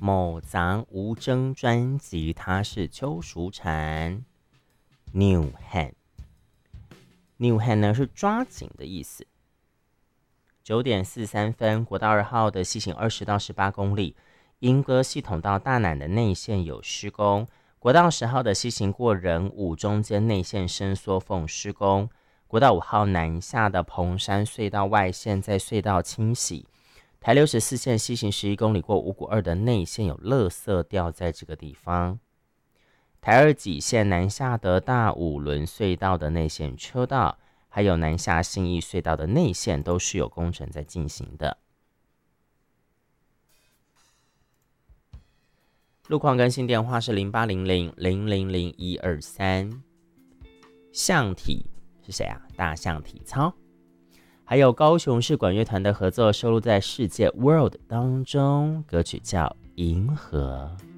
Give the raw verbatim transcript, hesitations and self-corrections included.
某杂无声专辑，它是邱淑蝉。New hand，New hand 呢是抓紧的意思。九点四十三分，国道二号的西行二十到十八公里，莺歌系统到大南的内线有施工。国道十号的西行过仁武中间内线伸缩缝施工。国道五号南下的蓬山隧道外线在隧道清洗。台六十四线西行十一公里过五股二的内线有垃圾掉在这个地方。台二几线南下的大五轮隧道的内线车道，还有南下信义隧道的内线都是有工程在进行的。路况更新电话是零八零零零零零一二三。象体是谁啊？大象体操。还有高雄市管乐团的合作收录在世界 World 当中，歌曲叫《银河》。